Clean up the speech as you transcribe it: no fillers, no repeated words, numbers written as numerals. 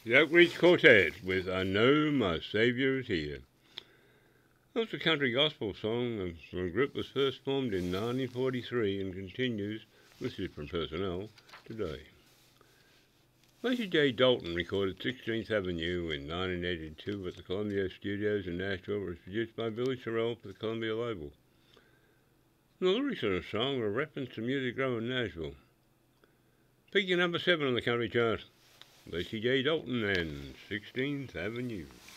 The Outreach Quartet with I Know My Saviour is Here. That's a country gospel song from a group that was first formed in 1943 and continues with different personnel today. Lacy J. Dalton recorded 16th Avenue in 1982 at the Columbia Studios in Nashville. It was produced by Billy Sorrell for the Columbia label. And the lyrics of the song are a reference to Music Row in Nashville. Peaking number 7 on the country chart. Lacy J. Dalton and 16th Avenue.